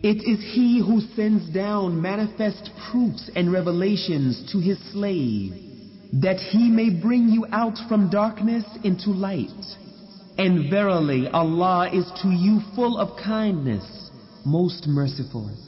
It is He who sends down manifest proofs and revelations to His slave, that He may bring you out from darkness into light. And verily Allah is to you full of kindness, most merciful.